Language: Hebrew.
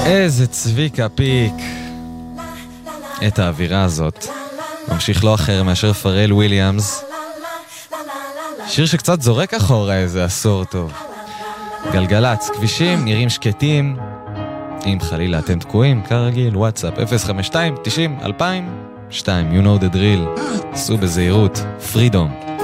איזה צביקה פיק. את האווירה הזאת ממשיך לא אחר מאשר פרל וויליאמס, שיר שקצת זורק אחורה איזה עשור טוב. גלגלץ, כבישים נראים שקטים. אם חלילה אתם תקועים, כרגיל, וואטסאפ 052-90-2002. You know the drill. עשו בזהירות, פרידום.